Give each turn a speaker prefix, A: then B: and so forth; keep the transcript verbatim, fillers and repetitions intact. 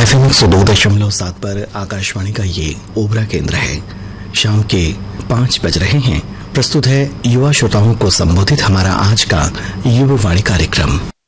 A: F M एक सौ दो दशमलव सात पर आकाशवाणी का ये ओबरा केंद्र है। शाम के पांच बज रहे हैं। प्रस्तुत है युवा श्रोताओं को संबोधित हमारा आज का युवा वाणी कार्यक्रम।